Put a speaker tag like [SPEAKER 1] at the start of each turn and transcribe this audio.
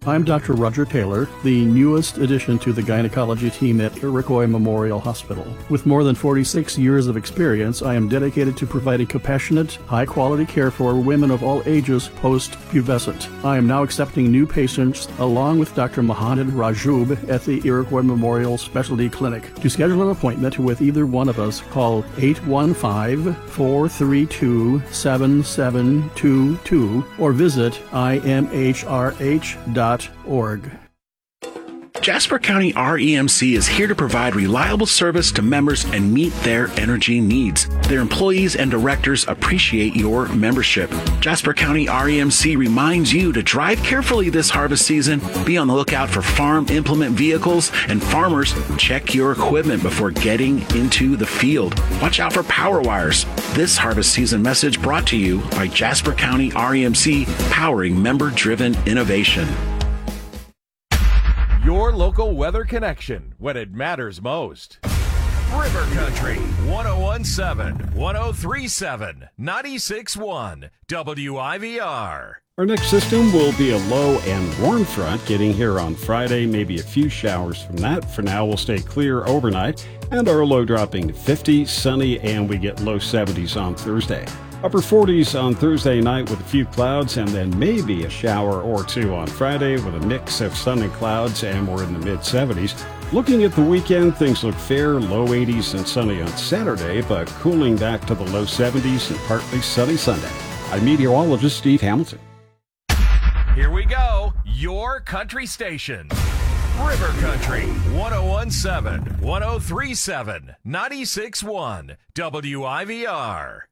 [SPEAKER 1] I'm Dr. Roger Taylor, the newest addition to the gynecology team at Iroquois Memorial Hospital. With more than 46 years of experience, I am dedicated to providing compassionate, high-quality care for women of all ages post-pubescent. I am now accepting new patients along with Dr. Mohamed Rajoub at the Iroquois Memorial Specialty Clinic. To schedule an appointment with either one of us, call 815-432-7722 or visit imhrh.org.
[SPEAKER 2] Jasper County REMC is here to provide reliable service to members and meet their energy needs. Their employees and directors appreciate your membership. Jasper County REMC reminds you to drive carefully this harvest season. Be on the lookout for farm implement vehicles, and farmers, check your equipment before getting into the field. Watch out for power wires. This harvest season message brought to you by Jasper County REMC, powering member-driven innovation.
[SPEAKER 3] Your local weather connection when it matters most. River Country 1017, 1037, 96.1 WIVR.
[SPEAKER 4] Our next system will be a low and warm front getting here on Friday, maybe a few showers from that. For now, we'll stay clear overnight, and our low dropping to 50, sunny, and we get low 70s on Thursday. Upper 40s on Thursday night with a few clouds, and then maybe a shower or two on Friday with a mix of sun and clouds, and we're in the mid-70s. Looking at the weekend, things look fair, low 80s and sunny on Saturday, but cooling back to the low 70s and partly sunny Sunday. I'm meteorologist Steve Hamilton.
[SPEAKER 3] Here we go, your country station. River Country 1017, 1037, 96.1 WIVR.